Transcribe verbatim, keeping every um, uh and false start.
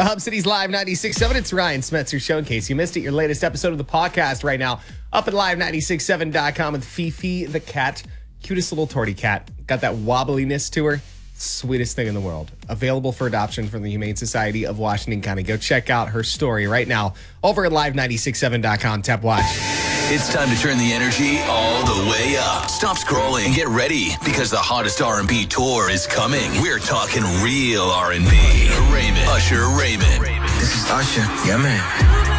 The Hub City's Live ninety-six point seven. It's Ryan Smetzer Show. In case you missed it, your latest episode of the podcast right now up at live ninety-six point seven dot com with Fifi the cat. Cutest little tortie cat. Got that wobbliness to her. Sweetest thing in the world. Available for adoption from the Humane Society of Washington County. Go check out her story right now over at live ninety-six point seven dot com. Tap watch. It's time to turn the energy all the way up. Stop scrolling and get ready because the hottest R and B tour is coming. We're talking real R and B. Raymond. Usher Raymond. This is Usher. Yeah, man.